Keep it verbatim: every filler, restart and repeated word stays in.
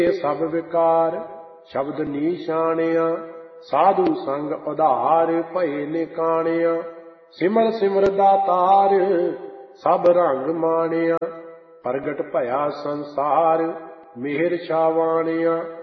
ਸਭ ਵਿਕਾਰ ਸ਼ਬਦ ਨੀਸ਼ਾਣਿਆ। ਸਾਧੂ ਸੰਗ ਉਧਾਰ ਭਏ ਨਿਕਾਣਿਆ। ਸਿਮਰ ਸਿਮਰ ਦਾਤਾਰ ਸਭ ਰੰਗ ਮਾਣਿਆ। ਪ੍ਰਗਟ ਭਇਆ ਸੰਸਾਰ ਮਿਹਰ ਛਾਵਾਣਿਆ।